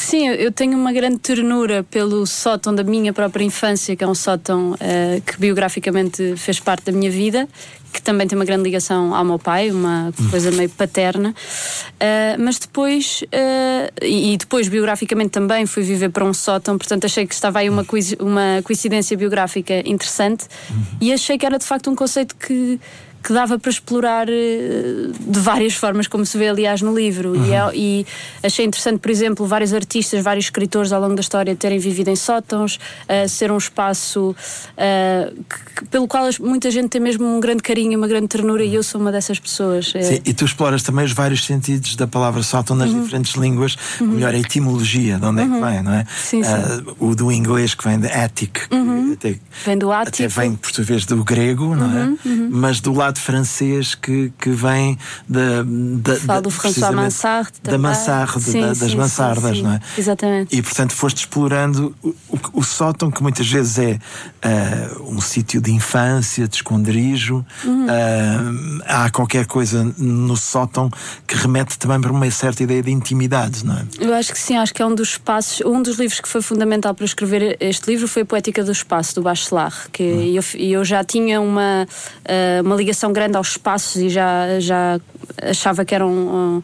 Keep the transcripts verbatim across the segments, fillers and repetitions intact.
sim, eu tenho uma grande ternura pelo sótão da minha própria infância, que é um sótão uh, que biograficamente fez parte da minha vida, que também tem uma grande ligação ao meu pai, uma coisa meio paterna, uh, mas depois uh, e, e depois biograficamente também fui viver para um sótão, portanto achei que estava aí uma, uma coincidência biográfica interessante, uhum. E achei que era de facto um conceito que que dava para explorar uh, de várias formas, como se vê aliás no livro, uhum. e, é, e achei interessante, por exemplo, vários artistas, vários escritores ao longo da história terem vivido em sótãos, uh, ser um espaço uh, que, pelo qual muita gente tem mesmo um grande carinho e uma grande ternura, uhum. e eu sou uma dessas pessoas. Sim, e tu exploras também os vários sentidos da palavra sótão nas uhum. diferentes línguas, uhum. melhor a etimologia, de onde uhum. é que vem, não é? Sim, sim. Uh, o do inglês que vem de attic, uhum. que até, vem do ático, até vem por sua vez do grego, não é? Uhum, uhum. Mas do lado francês que, que vem da, da, Falo do François Mansart da Mansart, sim, da, das sim, mansardas, sim, sim. não é? Exatamente. E portanto foste explorando o, o, o sótão, que muitas vezes é uh, um sítio de infância, de esconderijo. Uhum. Uh, há qualquer coisa no sótão que remete também para uma certa ideia de intimidade, não é? Eu acho que sim, acho que é um dos espaços, um dos livros que foi fundamental para escrever este livro foi a Poética do Espaço, do Bachelard, que uhum. eu, eu já tinha uma, uh, uma ligação grande aos espaços e já, já achava que era um, um,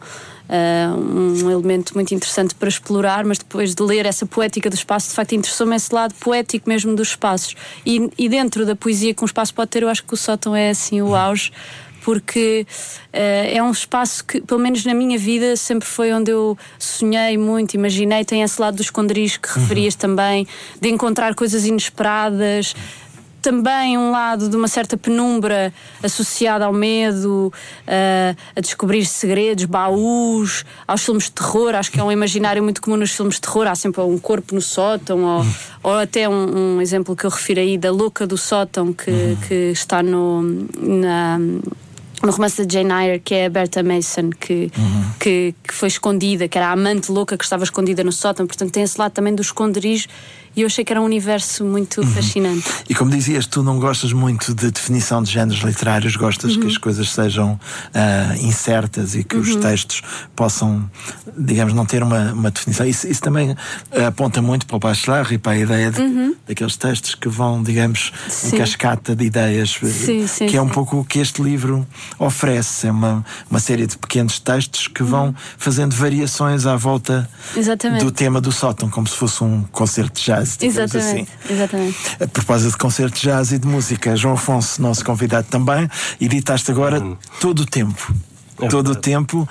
um elemento muito interessante para explorar, mas depois de ler essa poética do espaço, de facto interessou-me esse lado poético mesmo dos espaços, e, e dentro da poesia que um espaço pode ter, eu acho que o sótão é assim o auge, porque uh, é um espaço que, pelo menos na minha vida, sempre foi onde eu sonhei muito, imaginei. Tem esse lado do esconderijo que referias uhum. também, de encontrar coisas inesperadas, também um lado de uma certa penumbra associada ao medo, uh, a descobrir segredos, baús, aos filmes de terror. Acho que é um imaginário muito comum nos filmes de terror, há sempre um corpo no sótão, ou, uhum. ou até um, um exemplo que eu refiro aí da louca do sótão, que, uhum. que está no, na, no romance de Jane Eyre, que é a Bertha Mason, que, uhum. que, que foi escondida, que era a amante louca que estava escondida no sótão. Portanto tem esse lado também do esconderijo, e eu achei que era um universo muito uhum. fascinante. E como dizias, tu não gostas muito de definição de géneros literários, gostas uhum. que as coisas sejam uh, incertas e que uhum. os textos possam, digamos, não ter uma, uma definição. Isso, isso também uh, aponta muito para o Bachelard e para a ideia de, uhum. daqueles textos que vão, digamos, sim. em cascata de ideias, sim, sim, que é um sim. pouco o que este livro oferece. É uma, uma série de pequenos textos que vão uhum. fazendo variações à volta Exatamente. do tema do sótão, como se fosse um concerto de jazz. Exatamente, assim. exatamente. A propósito de concerto de jazz e de música, João Afonso, nosso convidado também, editaste agora hum. todo o tempo. É todo o tempo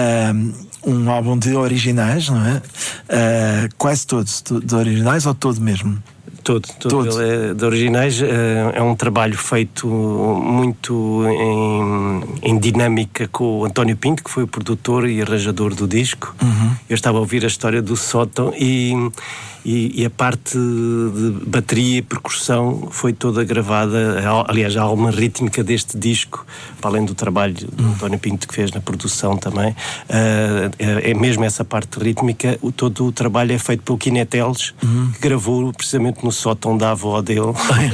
um, um álbum de originais, não é? Uh, quase todos de originais ou todo mesmo? Todo, todo, todo. Ele é de originais. É um trabalho feito muito em, em dinâmica com o António Pinto, que foi o produtor e arranjador do disco. Uhum. Eu estava a ouvir a história do sótão e, e, e a parte de bateria e percussão foi toda gravada. Aliás, a alma rítmica deste disco, para além do trabalho do uhum. António Pinto que fez na produção também, é mesmo essa parte rítmica. Todo o trabalho é feito pelo Kineteles, uhum. que gravou precisamente no sótão da avó dele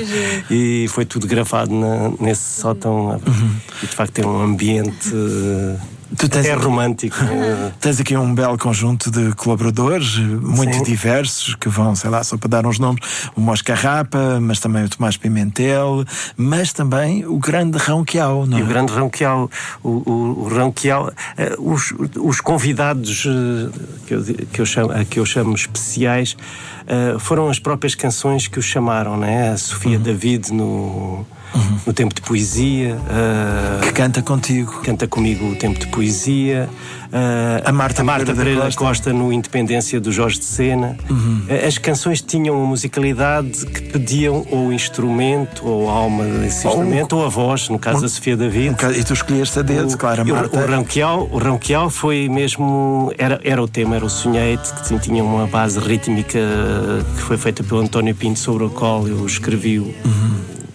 e foi tudo gravado na, nesse sótão uhum. e de facto é um ambiente tu tens até aqui, romântico. Tens aqui um belo conjunto de colaboradores muito Sim. diversos, que vão, sei lá, só para dar uns nomes, o Mosca Rapa, mas também o Tomás Pimentel, mas também o grande Ronquial, não é? E o grande Ronquial, o, o, o Ronquial, uh, os, os convidados uh, que, eu, que, eu chamo, uh, que eu chamo especiais, uh, foram as próprias canções que os chamaram, né? A Sofia uhum. David no... Uhum. no Tempo de Poesia, uh, que canta contigo, canta comigo o Tempo de Poesia, uh, a Marta, a Marta Pereira Costa. Costa no Independência do Jorge de Sena. Uhum. As canções tinham uma musicalidade que pediam ou o instrumento ou a alma desse ou instrumento um, ou a voz, no caso um, da Sofia David. Um, e tu escolheste a dedo, o, claro, a Marta. O, o Ronquial, o Ronquial foi mesmo, era, era o tema, era o Sonhete, que tinha uma base rítmica que foi feita pelo António Pinto, sobre o qual eu escrevi o uhum.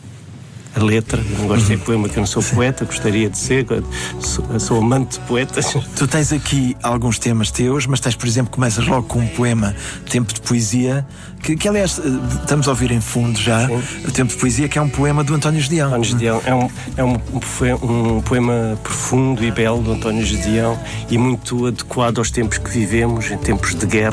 a letra. Eu não gosto de ser poema, que eu não sou poeta, gostaria de ser, sou, sou amante de poetas. Tu tens aqui alguns temas teus, mas tens, por exemplo, começas logo com um poema, Tempo de Poesia, que, que aliás estamos a ouvir em fundo já, Sim. o Tempo de Poesia, que é um poema do António Gedeão. António Gedeão é, um, é um, um poema profundo e belo do António Gedeão e muito adequado aos tempos que vivemos, em tempos de guerra.